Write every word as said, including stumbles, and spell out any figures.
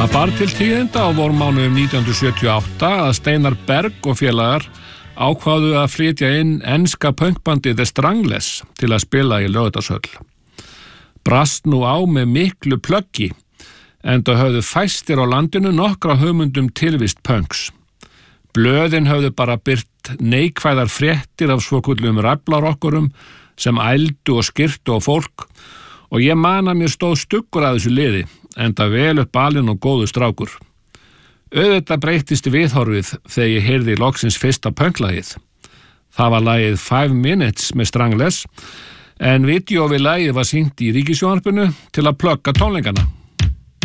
Það bar til tíðinda á vormánuðum nítján hundruð sjötíu og átta að Steinar Berg og félagar ákváðu að flytja inn enska punkbandið The Stranglers til að spila í Laugardalshöll. Brast nú á með miklu plöggi, enda höfðu fæstir á landinu nokkra hugmyndum tilvist punks. Blöðin höfðu bara byrt neikvæðar fréttir af svokullum ræflarokkurum sem ældu og skyrtu á fólk og ég man að mér stóð stuggur að þessu liði, enda vel upp alinn og góðu strákur. Auðvitað breyttist viðhorfið þegar ég heyrði loksins fyrsta punklagið. Það var lagið Five Minutes með Stranglers, en vídeó við lagið var sýnt í Ríkissjónvarpinu til að plugga tónleikana.